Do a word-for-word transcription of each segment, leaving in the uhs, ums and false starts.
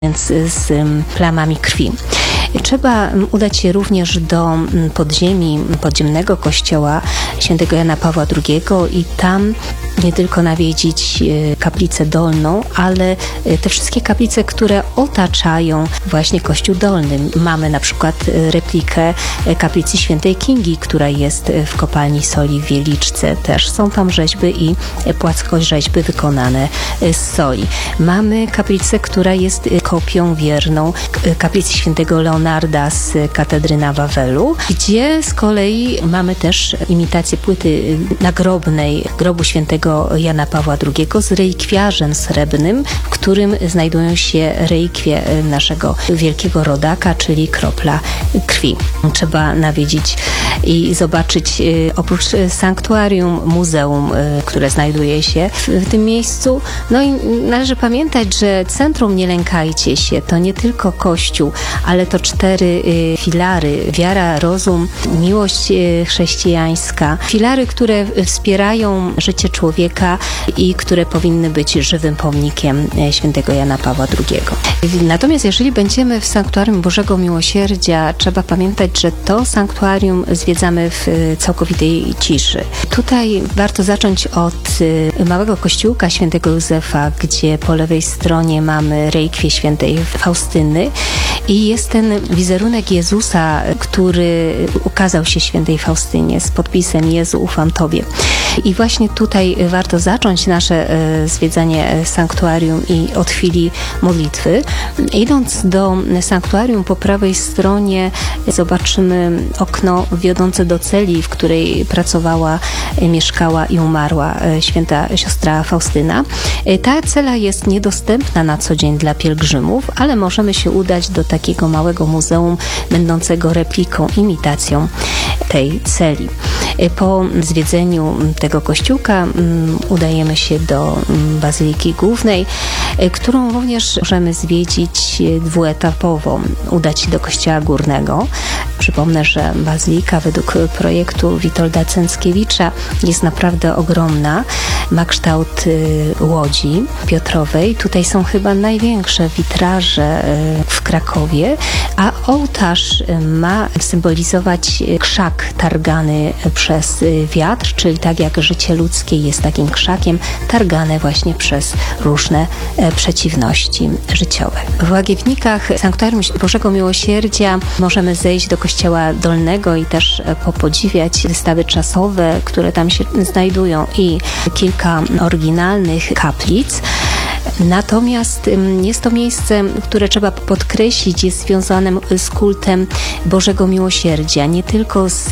więc z plamami krwi. Trzeba udać się również do podziemi, podziemnego kościoła świętego Jana Pawła drugiego i tam nie tylko nawiedzić kaplicę dolną, ale te wszystkie kaplice, które otaczają właśnie kościół dolny. Mamy na przykład replikę kaplicy świętej Kingi, która jest w kopalni soli w Wieliczce. Też są tam rzeźby i płaskorzeźby wykonane z soli. Mamy kaplicę, która jest kopią wierną kaplicy świętego Leonarda z katedry na Wawelu, gdzie z kolei mamy też imitację płyty nagrobnej grobu świętego Jana Pawła drugiego z relikwiarzem srebrnym, w którym znajdują się relikwie naszego wielkiego rodaka, czyli kropla krwi. Trzeba nawiedzić i zobaczyć oprócz sanktuarium, muzeum, które znajduje się w, w tym miejscu. No i należy pamiętać, że Centrum Nie Lękajcie się to nie tylko Kościół, ale to cztery filary: wiara, rozum, miłość chrześcijańska. Filary, które wspierają życie człowieka i które powinny być żywym pomnikiem świętego Jana Pawła drugiego. Natomiast jeżeli będziemy w Sanktuarium Bożego Miłosierdzia, trzeba pamiętać, że to sanktuarium zwiedzamy w całkowitej ciszy. Tutaj warto zacząć od małego kościółka świętego Józefa, gdzie po lewej stronie mamy relikwię świętej Faustyny i jest ten wizerunek Jezusa, który ukazał się świętej Faustynie z podpisem: Jezu, ufam Tobie. I właśnie tutaj warto zacząć nasze zwiedzanie sanktuarium i od chwili modlitwy. Idąc do sanktuarium, po prawej stronie zobaczymy okno wiodące do celi, w której pracowała, mieszkała i umarła święta siostra Faustyna. Ta cela jest niedostępna na co dzień dla pielgrzymów, ale możemy się udać do takiego małego muzeum będącego repliką, imitacją tej celi. Po zwiedzeniu tego kościółka udajemy się do Bazyliki Głównej, którą również możemy zwiedzić dwuetapowo. Udać się do Kościoła Górnego. Przypomnę, że bazylika według projektu Witolda Cęckiewicza jest naprawdę ogromna. Ma kształt łodzi piotrowej. Tutaj są chyba największe witraże w Krakowie, a ołtarz ma symbolizować krzak targany przez wiatr, czyli tak jak życie ludzkie jest takim krzakiem, targane właśnie przez różne przeciwności życiowe. W Łagiewnikach Sanktuarium Bożego Miłosierdzia możemy zejść do Kościoła Dolnego i też popodziwiać wystawy czasowe, które tam się znajdują, i kilka oryginalnych kaplic. Natomiast jest to miejsce, które trzeba podkreślić, jest związane z kultem Bożego Miłosierdzia, nie tylko z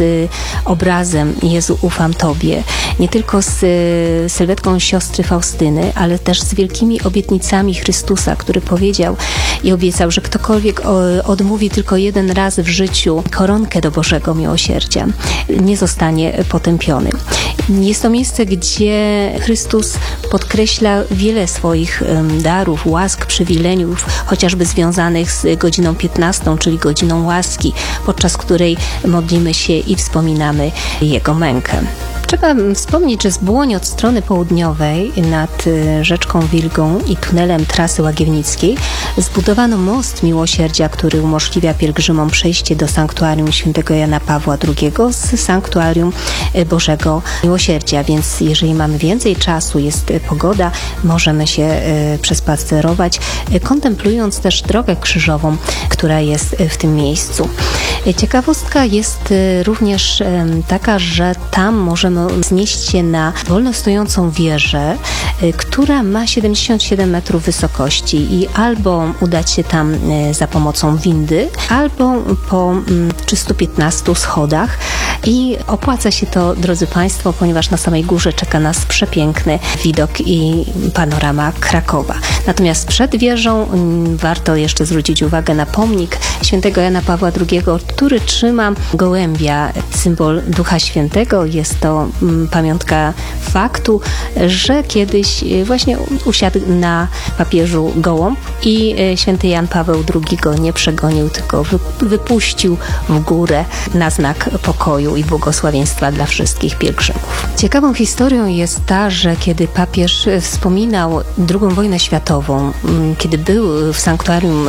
obrazem Jezu, ufam Tobie, nie tylko z sylwetką siostry Faustyny, ale też z wielkimi obietnicami Chrystusa, który powiedział i obiecał, że ktokolwiek odmówi tylko jeden raz w życiu koronkę do Bożego Miłosierdzia, nie zostanie potępiony. Jest to miejsce, gdzie Chrystus podkreśla wiele swoich darów, łask, przywilejów, chociażby związanych z godziną piętnastą, czyli godziną łaski, podczas której modlimy się i wspominamy Jego mękę. Trzeba wspomnieć, że z Błoń od strony południowej nad rzeczką Wilgą i tunelem trasy łagiewnickiej zbudowano most Miłosierdzia, który umożliwia pielgrzymom przejście do Sanktuarium Świętego Jana Pawła drugiego z Sanktuarium Bożego Miłosierdzia, więc jeżeli mamy więcej czasu, jest pogoda, możemy się przespacerować, kontemplując też drogę krzyżową, która jest w tym miejscu. Ciekawostka jest również taka, że tam możemy znieść się na wolno stojącą wieżę, która ma siedemdziesiąt siedem metrów wysokości i albo udać się tam za pomocą windy, albo po trzystu piętnastu schodach. I opłaca się to, drodzy Państwo, ponieważ na samej górze czeka nas przepiękny widok i panorama Krakowa. Natomiast przed wieżą warto jeszcze zwrócić uwagę na pomnik świętego Jana Pawła drugiego, który trzyma gołębia, symbol Ducha Świętego. Jest to pamiątka faktu, że kiedyś właśnie usiadł na papieżu gołąb i święty Jan Paweł drugi go nie przegonił, tylko wypuścił w górę na znak pokoju i błogosławieństwa dla wszystkich pielgrzymów. Ciekawą historią jest ta, że kiedy papież wspominał drugą wojnę światową, kiedy był w sanktuarium